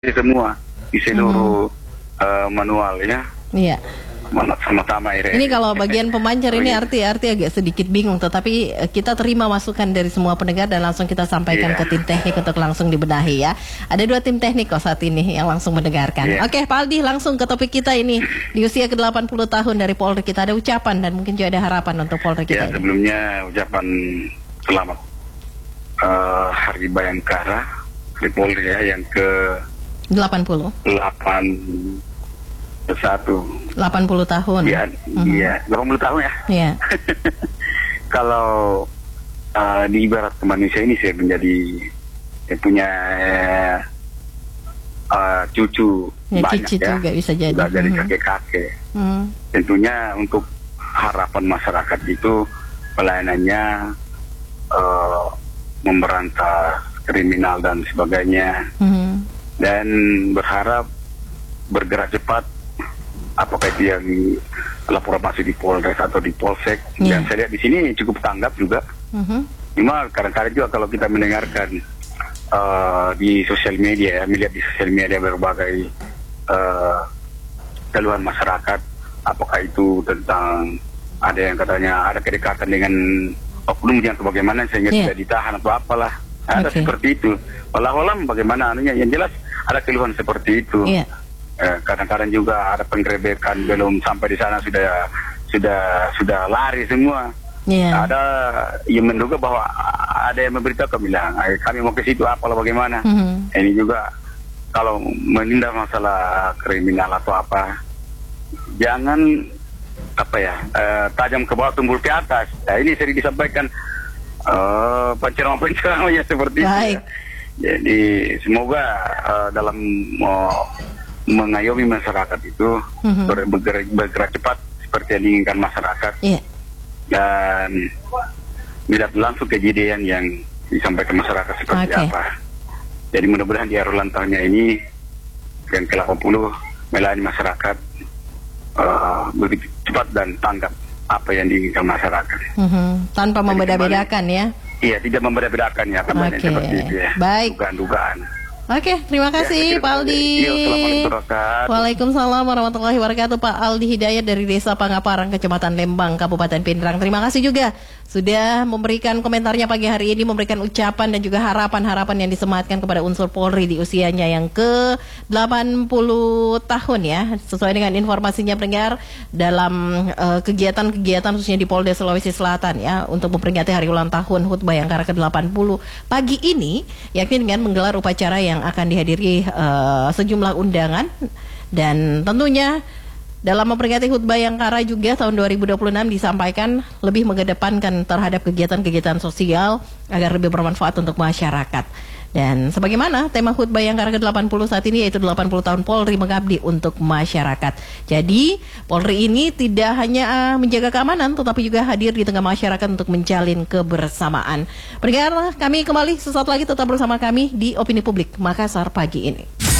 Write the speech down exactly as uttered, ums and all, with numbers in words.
semua di seluruh hmm. uh, manual ya. Iya. Sama-sama ini. Ini kalau bagian pemancar ini arti-arti agak sedikit bingung, tetapi kita terima masukan dari semua pendengar dan langsung kita sampaikan yeah. ke tim teknik untuk langsung dibenahi ya. Ada dua tim teknik kok saat ini yang langsung mendengarkan. Yeah. Oke, Pak Aldi, langsung ke topik kita ini. Di usia ke delapan puluh tahun dari Polri kita ada ucapan dan mungkin juga ada harapan untuk Polri kita. Ya, sebelumnya ucapan selamat uh, Hari Bayangkara di Polri ya yang ke delapan puluh. delapan satu. delapan puluh tahun. Iya, uh-huh. iya, delapan puluh tahun ya. Iya. Kalau uh, di ibarat manusia ini saya menjadi saya punya uh, cucu ya, banyak cucu ya. Juga bisa jadi. Sudah dari uh-huh. kakek-kakek. Uh-huh. Uh-huh. Tentunya untuk harapan masyarakat itu pelayanannya uh, memberantas kriminal dan sebagainya. Uh-huh. Dan berharap bergerak cepat. Apakah itu yang laporan masuk di Polres atau di Polsek, yeah. dan saya lihat di sini cukup tanggap juga. Uh-huh. Cuma kadang-kadang juga kalau kita mendengarkan uh, di sosial media, ya, melihat di sosial media berbagai uh, keluhan masyarakat, apakah itu tentang ada yang katanya ada kedekatan dengan oknum yang bagaimana sehingga yeah. tidak ditahan atau apalah, ada okay. seperti itu. Walau-walau bagaimana anunya, yang jelas ada keluhan seperti itu. Yeah. Kadang-kadang juga ada penggerebekan, belum sampai di sana sudah sudah sudah lari semua. Yeah. Ada yang menduga bahwa ada yang memberitahu bilang kami mau ke situ apalah bagaimana. Mm-hmm. Ini juga kalau menindak masalah kriminal atau apa, jangan apa ya eh, tajam ke bawah tumbul ke atas. Nah, ini sering disampaikan uh, penceramah-penceramah ya seperti Baik. itu. Ya. Jadi semoga uh, dalam uh, mengayomi masyarakat itu mm-hmm. bergerak, bergerak cepat seperti yang diinginkan masyarakat, yeah. dan tidak langsung kejadian yang disampaikan masyarakat seperti okay. apa. Jadi mudah-mudahan di Arul Lantangnya ini yang ke delapan puluh melayani masyarakat uh, lebih cepat dan tanggap apa yang diinginkan masyarakat. Mm-hmm. Tanpa membeda-bedakan ya? Iya, tidak membeda-bedakan ya, okay. seperti itu ya. Baik. Dugaan-dugaan. Oke, terima kasih ya, Pak Aldi. Waalaikumsalam warahmatullahi wabarakatuh. Pak Aldi Hidayat dari Desa Pangaparang, Kecamatan Lembang, Kabupaten Pindrang. Terima kasih juga sudah memberikan komentarnya pagi hari ini, memberikan ucapan dan juga harapan-harapan yang disematkan kepada unsur Polri di usianya yang ke delapan puluh tahun ya. Sesuai dengan informasinya pendengar dalam uh, kegiatan-kegiatan khususnya di Polda Sulawesi Selatan ya, untuk memperingati hari ulang tahun H U T Bayangkara ke delapan puluh pagi ini, yakni dengan menggelar upacara yang akan dihadiri uh, sejumlah undangan, dan tentunya dalam memperingati H U T Bayangkara juga tahun dua ribu dua puluh enam disampaikan lebih mengedepankan terhadap kegiatan-kegiatan sosial agar lebih bermanfaat untuk masyarakat. Dan sebagaimana tema H U T Bayangkara ke delapan puluh saat ini, yaitu delapan puluh tahun Polri mengabdi untuk masyarakat. Jadi Polri ini tidak hanya menjaga keamanan, tetapi juga hadir di tengah masyarakat untuk menjalin kebersamaan. Pendengar, kami kembali sesaat lagi, tetap bersama kami di Opini Publik Makassar pagi ini.